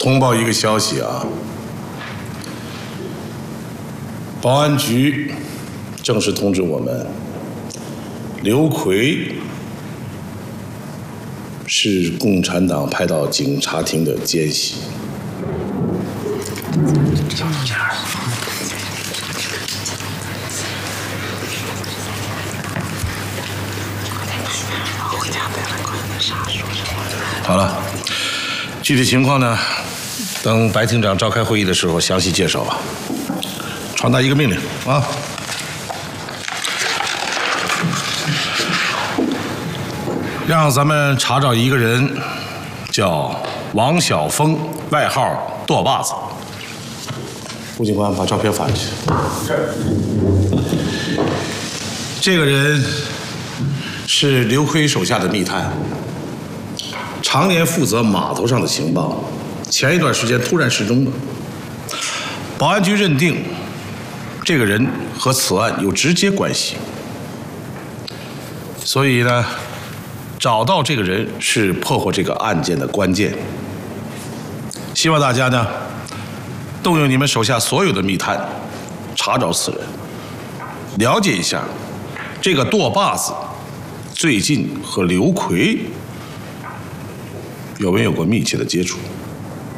通报一个消息啊，保安局正式通知我们，刘奎是共产党派到警察厅的奸细。好了，具体情况呢，等白厅长召开会议的时候详细介绍吧。传达一个命令啊，让咱们查找一个人，叫王晓峰，外号舵把子。吴警官把照片发过去。这个人是刘奎手下的密探，常年负责码头上的情报，前一段时间突然失踪了。保安局认定这个人和此案有直接关系，所以呢，找到这个人是破获这个案件的关键。希望大家呢，动用你们手下所有的密探，查找此人，了解一下这个舵把子最近和刘奎有没有过密切的接触。